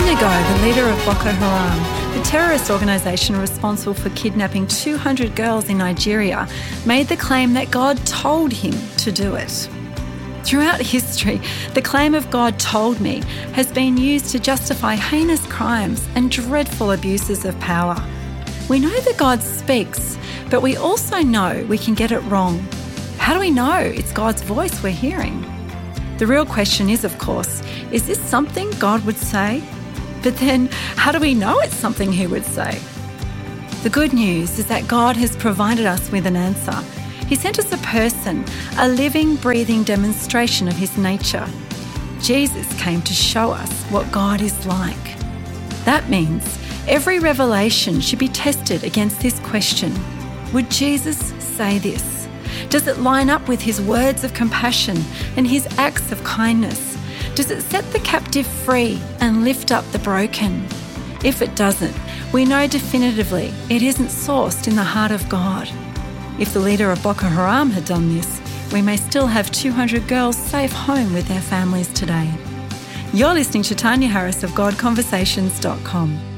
ago, the leader of Boko Haram, the terrorist organisation responsible for kidnapping 200 girls in Nigeria, made the claim that God told him to do it. Throughout history, the claim of God told me has been used to justify heinous crimes and dreadful abuses of power. We know that God speaks, but we also know we can get it wrong. How do we know it's God's voice we're hearing? The real question is, of course, is this something God would say? But then, how do we know it's something he would say? The good news is that God has provided us with an answer. He sent us a person, a living, breathing demonstration of his nature. Jesus came to show us what God is like. That means every revelation should be tested against this question. Would Jesus say this? Does it line up with his words of compassion and his acts of kindness? Does it set the captive free and lift up the broken? If it doesn't, we know definitively it isn't sourced in the heart of God. If the leader of Boko Haram had done this, we may still have 200 girls safe home with their families today. You're listening to Tanya Harris of GodConversations.com.